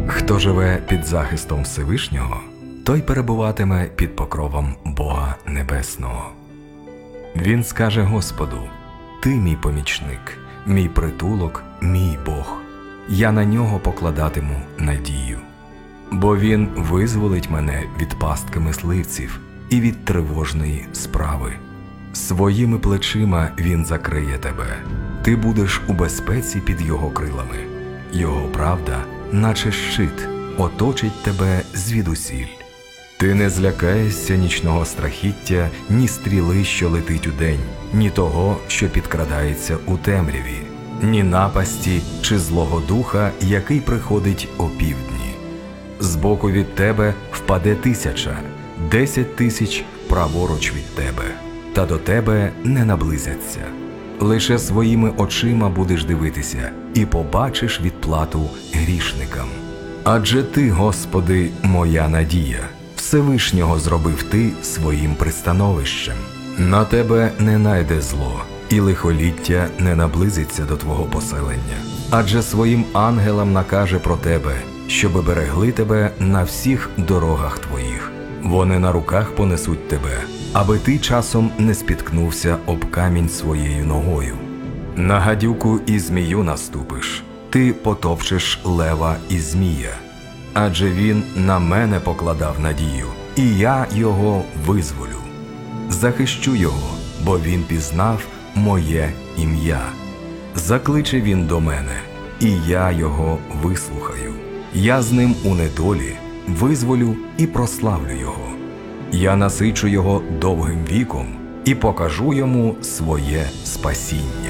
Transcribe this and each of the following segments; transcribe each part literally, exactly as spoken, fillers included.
Хто живе під захистом Всевишнього, той перебуватиме під покровом Бога Небесного. Він скаже Господу: «Ти мій помічник, мій притулок, мій Бог. Я на нього покладатиму надію. Бо він визволить мене від пастки мисливців і від тривожної справи. Своїми плечима він закриє тебе. Ти будеш у безпеці під його крилами. Його правда, наче щит, оточить тебе звідусіль. Ти не злякаєшся нічного страхіття, ні стріли, що летить удень, ні того, що підкрадається у темряві, ні напасті чи злого духа, який приходить опівдні. Збоку від тебе впаде тисяча, десять тисяч праворуч від тебе, та до тебе не наблизяться. Лише своїми очима будеш дивитися і побачиш відплату грішникам. Адже ти, Господи, моя надія, Всевишнього зробив ти своїм пристановищем. На тебе не найде зло, і лихоліття не наблизиться до твого поселення. Адже своїм ангелам накаже про тебе, щоби берегли тебе на всіх дорогах твоїх. Вони на руках понесуть тебе, аби ти часом не спіткнувся об камінь своєю ногою. На гадюку і змію наступиш, ти потопчеш лева і змія. Адже він на мене покладав надію, і я його визволю. Захищу його, бо він пізнав моє ім'я. Закличе він до мене, і я його вислухаю. Я з ним у недолі визволю і прославлю його. Я насичу його довгим віком і покажу йому своє спасіння.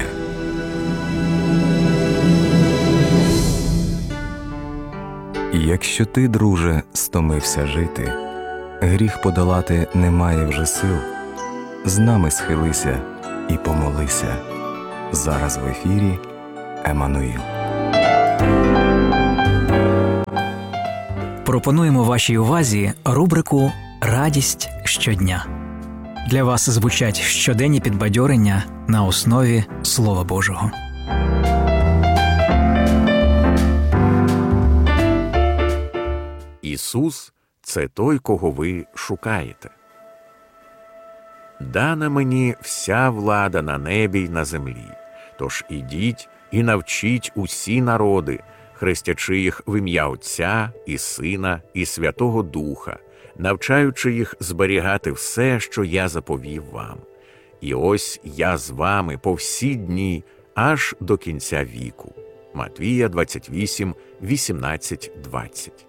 Якщо ти, друже, стомився жити, гріх подолати немає вже сил, з нами схилися і помолися. Зараз в ефірі Еммануїл. Пропонуємо вашій увазі рубрику «Радість щодня». Для вас звучать щоденні підбадьорення на основі Слова Божого. Ісус – це той, кого ви шукаєте. «Дана мені вся влада на небі й на землі. Тож ідіть і навчіть усі народи, хрестячи їх в ім'я Отця і Сина і Святого Духа, навчаючи їх зберігати все, що я заповів вам. І ось я з вами по всі дні, аж до кінця віку». Матвія двадцять вісім, вісімнадцять, двадцять.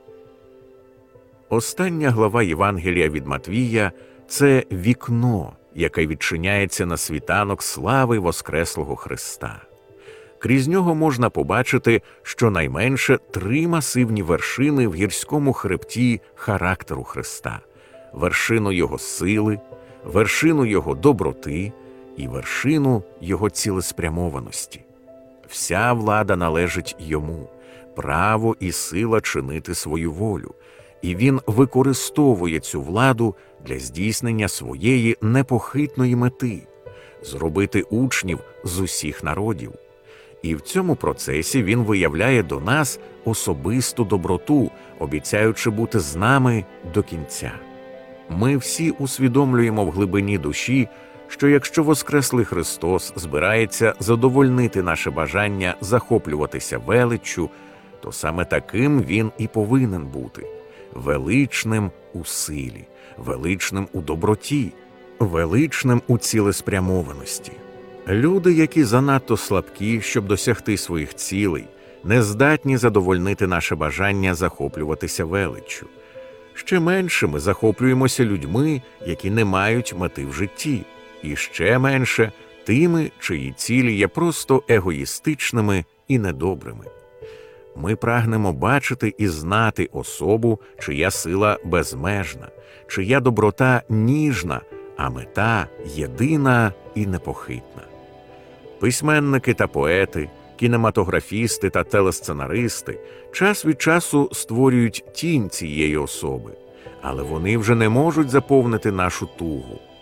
Остання глава Євангелія від Матвія – це вікно, яке відчиняється на світанок слави Воскреслого Христа. Крізь нього можна побачити щонайменше три масивні вершини в гірському хребті характеру Христа – вершину Його сили, вершину Його доброти і вершину Його цілеспрямованості. Вся влада належить Йому, право і сила чинити свою волю, і Він використовує цю владу для здійснення своєї непохитної мети – зробити учнів з усіх народів. І в цьому процесі Він виявляє до нас особисту доброту, обіцяючи бути з нами до кінця. Ми всі усвідомлюємо в глибині душі, що якщо Воскреслий Христос збирається задовольнити наше бажання захоплюватися величчю, то саме таким Він і повинен бути – величним у силі, величним у доброті, величним у цілеспрямованості. Люди, які занадто слабкі, щоб досягти своїх цілей, не здатні задовольнити наше бажання захоплюватися величчю. Ще менше ми захоплюємося людьми, які не мають мети в житті, і ще менше тими, чиї цілі є просто егоїстичними і недобрими. Ми прагнемо бачити і знати особу, чия сила безмежна, чия доброта ніжна, а мета єдина і непохитна. Письменники та поети, кінематографісти та телесценаристи час від часу створюють тінь цієї особи, але вони вже не можуть заповнити нашу тугу.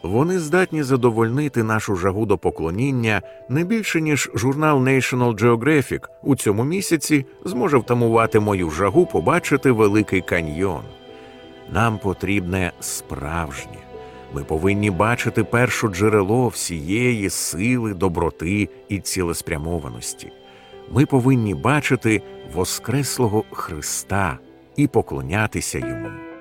Вони здатні задовольнити нашу жагу до поклоніння не більше, ніж журнал National Geographic у цьому місяці зможе втамувати мою жагу побачити Великий каньйон. Нам потрібне справжнє. Ми повинні бачити першоджерело всієї сили, доброти і цілеспрямованості. Ми повинні бачити воскреслого Христа і поклонятися Йому.